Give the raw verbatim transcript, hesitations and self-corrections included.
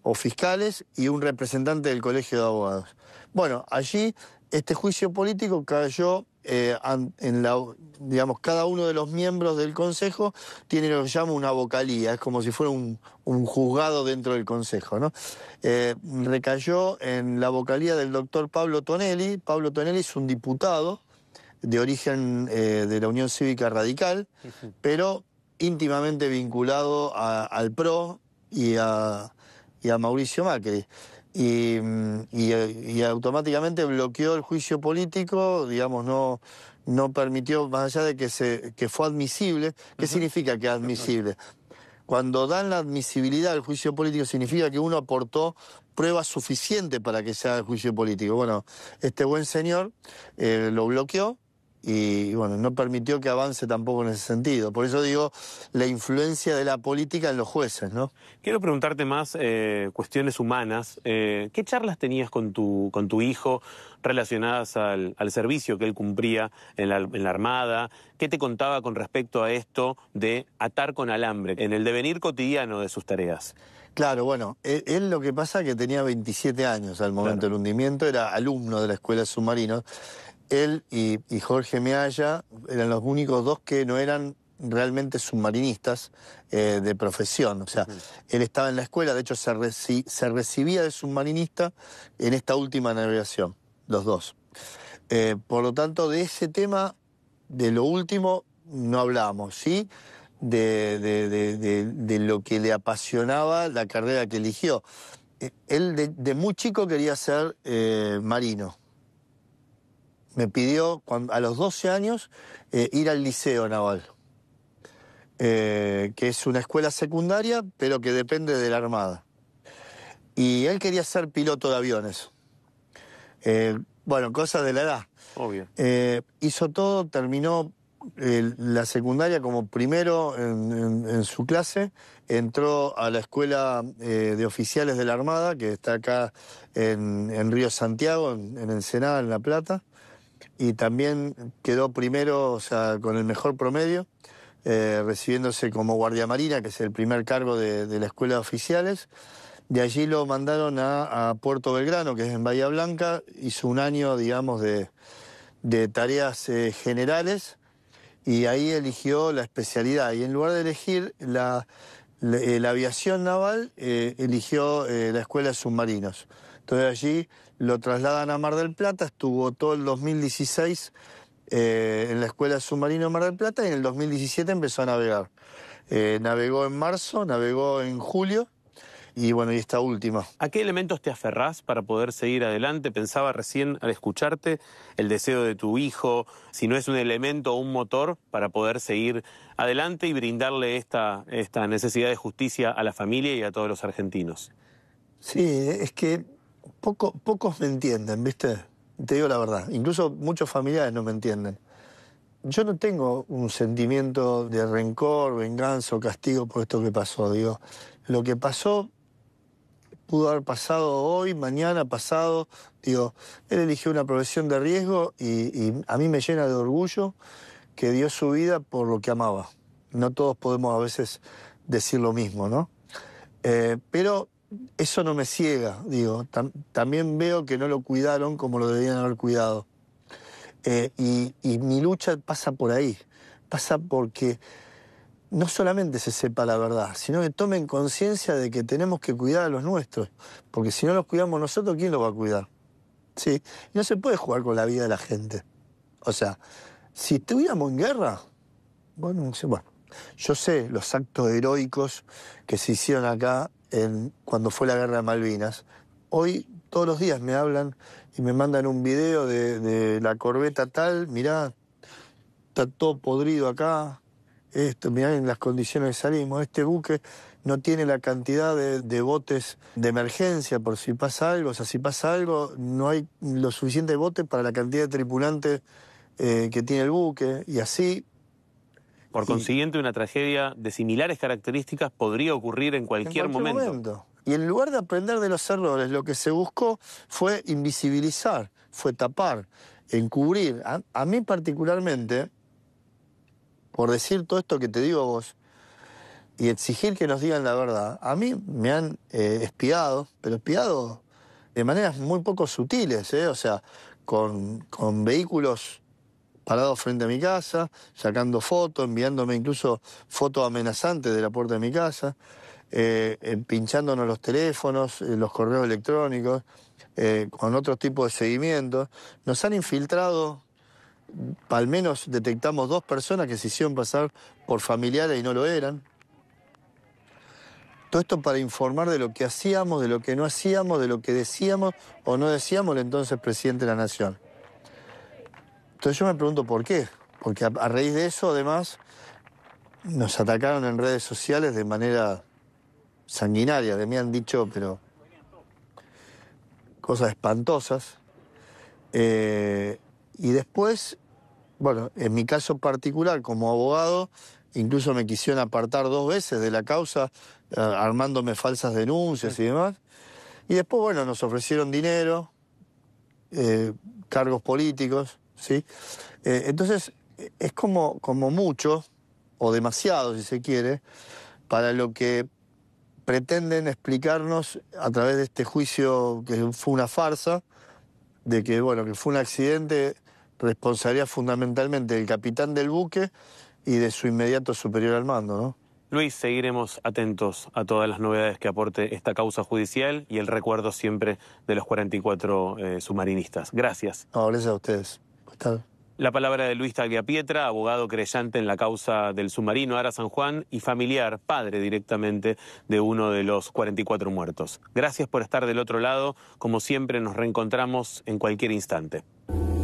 o fiscales y un representante del Colegio de Abogados. Bueno, allí este juicio político cayó eh, en la, digamos, cada uno de los miembros del Consejo tiene lo que se llama una vocalía, es como si fuera un, un juzgado dentro del Consejo, ¿no? Eh, recayó en la vocalía del doctor Pablo Tonelli. Pablo Tonelli es un diputado de origen eh, de la Unión Cívica Radical, uh-huh. pero íntimamente vinculado a, al P R O y a, y a Mauricio Macri. Y, y, y automáticamente bloqueó el juicio político, digamos, no, no permitió, más allá de que, se, que fue admisible. ¿Qué uh-huh. significa que es admisible? Cuando dan la admisibilidad al juicio político significa que uno aportó pruebas suficientes para que se haga el juicio político. Bueno, este buen señor eh, lo bloqueó y bueno, no permitió que avance tampoco en ese sentido. Por eso digo, la influencia de la política en los jueces, ¿no? Quiero preguntarte más eh, cuestiones humanas. Eh, ¿Qué charlas tenías con tu, con tu hijo relacionadas al, al servicio que él cumplía en la, en la Armada? ¿Qué te contaba con respecto a esto de atar con alambre en el devenir cotidiano de sus tareas? Claro, bueno, él, él lo que pasa es que tenía veintisiete años al momento claro. del hundimiento, era alumno de la Escuela de Submarinos. Él y, y Jorge Mealla eran los únicos dos que no eran realmente submarinistas eh, de profesión. O sea, uh-huh. él estaba en la escuela, de hecho se, reci se recibía de submarinista en esta última navegación, los dos. Eh, por lo tanto, de ese tema, de lo último, no hablamos, ¿sí? De, de, de, de, de lo que le apasionaba la carrera que eligió. Eh, él de, de muy chico quería ser eh, marino. Me pidió cuando, a los doce años eh, ir al Liceo Naval, eh, que es una escuela secundaria, pero que depende de la Armada. Y él quería ser piloto de aviones. Eh, bueno, cosas de la edad. Obvio. Eh, hizo todo, terminó eh, la secundaria como primero en, en, en su clase, entró a la escuela eh, de oficiales de la Armada, que está acá en, en Río Santiago, en, en Ensenada, en La Plata. Y también quedó primero, o sea, con el mejor promedio, eh, recibiéndose como guardia marina, que es el primer cargo de, de la escuela de oficiales. De allí lo mandaron a, a Puerto Belgrano, que es en Bahía Blanca. Hizo un año, digamos, de, de tareas eh, generales y ahí eligió la especialidad. Y en lugar de elegir la, la, la aviación naval, eh, eligió eh, la escuela de submarinos. Entonces allí lo trasladan a Mar del Plata, estuvo todo el dos mil dieciséis eh, en la Escuela de Submarino de Mar del Plata y en el dos mil diecisiete empezó a navegar. Eh, navegó en marzo, navegó en julio y bueno, y esta última. ¿A qué elementos te aferrás para poder seguir adelante? Pensaba recién al escucharte el deseo de tu hijo, si no es un elemento o un motor para poder seguir adelante y brindarle esta, esta necesidad de justicia a la familia y a todos los argentinos. Sí, es que Poco, pocos me entienden, ¿viste? Te digo la verdad. Incluso muchos familiares no me entienden. Yo no tengo un sentimiento de rencor, venganza o castigo por esto que pasó. Digo, lo que pasó pudo haber pasado hoy, mañana, pasado. Digo, él eligió una profesión de riesgo y, y a mí me llena de orgullo que dio su vida por lo que amaba. No todos podemos a veces decir lo mismo, ¿no? Eh, pero eso no me ciega, digo. Tam también veo que no lo cuidaron como lo debían haber cuidado. Eh, y, y mi lucha pasa por ahí. Pasa porque no solamente se sepa la verdad, sino que tomen conciencia de que tenemos que cuidar a los nuestros. Porque si no los cuidamos nosotros, ¿quién los va a cuidar? ¿Sí? Y no se puede jugar con la vida de la gente. O sea, si estuviéramos en guerra, bueno, bueno, yo sé los actos heroicos que se hicieron acá en, cuando fue la guerra de Malvinas. Hoy todos los días me hablan y me mandan un video de, de la corbeta tal, mirá, está todo podrido acá, esto, mirá en las condiciones que salimos, este buque no tiene la cantidad de, de botes de emergencia por si pasa algo, o sea, si pasa algo no hay lo suficiente botes para la cantidad de tripulantes eh, que tiene el buque, y así. Por consiguiente, una tragedia de similares características podría ocurrir en cualquier, en cualquier momento. momento. Y en lugar de aprender de los errores, lo que se buscó fue invisibilizar, fue tapar, encubrir. A, a mí particularmente, por decir todo esto que te digo a vos, y exigir que nos digan la verdad. A mí me han eh, espiado, pero espiado de maneras muy poco sutiles, ¿eh? O sea, con, con vehículos parados frente a mi casa, sacando fotos, enviándome incluso fotos amenazantes de la puerta de mi casa, eh, eh, pinchándonos los teléfonos, eh, los correos electrónicos, eh, con otros tipos de seguimientos. Nos han infiltrado, al menos detectamos dos personas que se hicieron pasar por familiares y no lo eran. Todo esto para informar de lo que hacíamos, de lo que no hacíamos, de lo que decíamos o no decíamos el entonces presidente de la Nación. Entonces yo me pregunto por qué. Porque a, a raíz de eso, además, nos atacaron en redes sociales de manera sanguinaria. De mí han dicho, pero cosas espantosas. Eh, y después, bueno, en mi caso particular, como abogado, incluso me quisieron apartar dos veces de la causa, eh, armándome falsas denuncias y demás. Y después, bueno, nos ofrecieron dinero, eh, cargos políticos, ¿sí? Eh, entonces, es como, como mucho, o demasiado, si se quiere, para lo que pretenden explicarnos a través de este juicio que fue una farsa, de que, bueno, que fue un accidente, responsabilidad fundamentalmente del capitán del buque y de su inmediato superior al mando, ¿no? Luis, seguiremos atentos a todas las novedades que aporte esta causa judicial y el recuerdo siempre de los cuarenta y cuatro eh, submarinistas. Gracias. No, gracias a ustedes. Está... La palabra de Luis Tagliapietra, abogado creyente en la causa del submarino Ara San Juan y familiar, padre directamente de uno de los cuarenta y cuatro muertos. Gracias por estar del otro lado. Como siempre, nos reencontramos en cualquier instante.